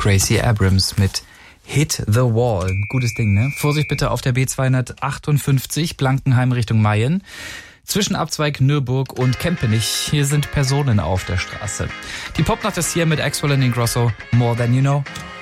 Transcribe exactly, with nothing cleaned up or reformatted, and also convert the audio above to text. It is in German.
Gracie Abrams mit Hit the Wall. Gutes Ding, ne? Vorsicht bitte auf der B zweihundertachtundfünfzig, Blankenheim Richtung Mayen. Zwischen Abzweig Nürburg und Kempenich. Hier sind Personen auf der Straße. Die Popnacht ist hier mit Axwell and Ingrosso. More Than You Know.